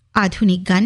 আধুনিক গান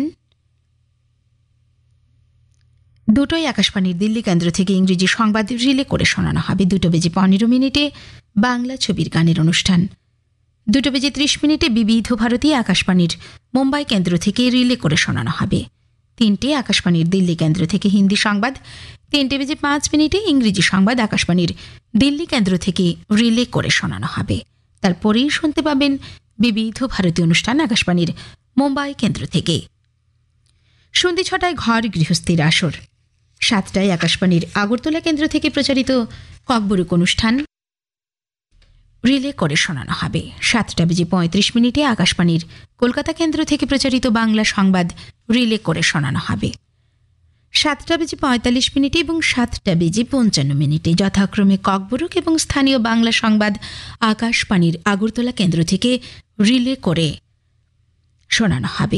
দুটোই আকাশবাণীর দিল্লি কেন্দ্র থেকে ইংরেজি সংবাদ রিলে করে শোনানো হবে। 2:15 বাংলা ছবির গানের অনুষ্ঠান। 2:30 বিবিধ ভারতী আকাশবাণীর মুম্বাই কেন্দ্র থেকে রিলে করে শোনানো হবে। 3টে আকাশবাণীর দিল্লি কেন্দ্র থেকে হিন্দি সংবাদ। 3:05 ইংরেজি সংবাদ আকাশবাণীর দিল্লি কেন্দ্র থেকে রিলে করে শোনানো হবে। তারপরেই শুনতে পাবেন বিবিধ ভারতী অনুষ্ঠান আকাশবাণীর মুম্বাই কেন্দ্র থেকে। সন্ধ্যে 6টায় ঘর গৃহস্থীর আসর। 7টায় আকাশবাণীর আগরতলা কেন্দ্র থেকে প্রচারিত ককবরক অনুষ্ঠান রিলে করে শোনানো হবে। 7:35 আকাশবাণীর কলকাতা কেন্দ্র থেকে প্রচারিত বাংলা সংবাদ রিলে করে শোনানো হবে। 7:45 এবং 7:55 যথাক্রমে ককবরক এবং স্থানীয় বাংলা সংবাদ আকাশবাণীর আগরতলা কেন্দ্র থেকে রিলে করে শোনানো হবে।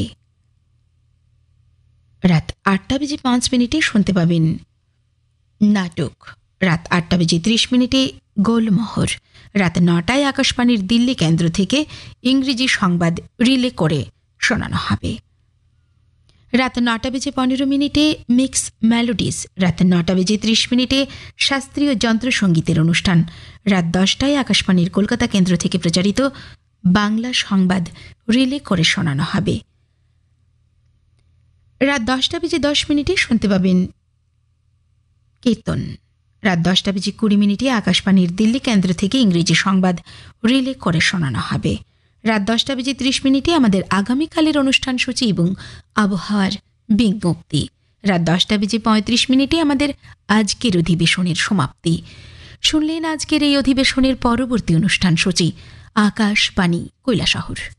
রাত 8:05 শুনতে পাবেন নাটক। রাত 8:30 গোলমোহর। রাত 9টায় আকাশবাণীর দিল্লি কেন্দ্র থেকে ইংরেজি সংবাদ রিলে করে শোনানো হবে। রাত 9:15 মিক্স মেলোডিস। রাত 9:30 শাস্ত্রীয় যন্ত্রসঙ্গীতের অনুষ্ঠান। রাত 10টায় আকাশবাণীর কলকাতা কেন্দ্র থেকে প্রচারিত বাংলা সংবাদ রিলে করে শোনানো হবে। রাত 10:10 শুনতে পাবেন কীর্তন। রাত 10:20 আকাশবাণীর দিল্লি কেন্দ্র থেকে ইংরেজি সংবাদ রিলে করে শোনানো হবে। রাত 10:30 আমাদের আগামীকালের অনুষ্ঠান সূচি এবং আবহাওয়ার বিজ্ঞপ্তি। রাত 10:35 আমাদের আজকের অধিবেশনের সমাপ্তি। শুনলেন আজকের এই অধিবেশনের পরবর্তী অনুষ্ঠান সূচি আকাশবাণী কৈলাসহর।